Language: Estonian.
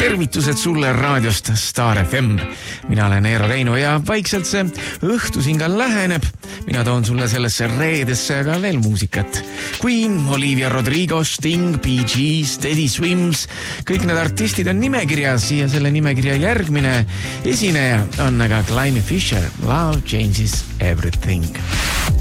tervitused sulle raadiost Star FM. Mina olen Eero Reino ja vaikselt see õhtu siin ka läheneb. Mina toon sulle sellesse reedesse ka veel muusikat. Queen, Olivia Rodrigo, Sting, Bee Gees, Teddy Swims. Kõik need artistid on nimekirjas ja selle nimekirja järgmine esineja on aga Climie Fisher. Love changes everything.